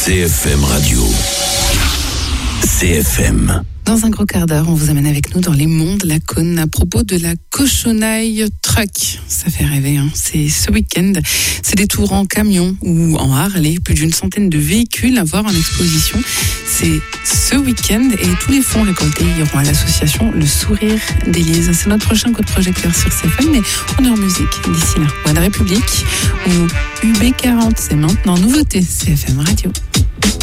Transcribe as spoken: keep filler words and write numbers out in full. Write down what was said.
C F M Radio. C F M. Dans un gros quart d'heure, on vous amène avec nous dans les monts de la Cône à propos de la Cochonaille Truck. Ça fait rêver, hein. C'est ce week-end. C'est des tours en camion ou en Harley, plus d'une centaine de véhicules à voir en exposition. C'est ce week-end et tous les fonds récoltés iront à l'association Le Sourire d'Élise. C'est notre prochain coup de projecteur sur C F M, mais on est en musique d'ici là. One République ou U B quarante, c'est maintenant nouveauté C F M Radio.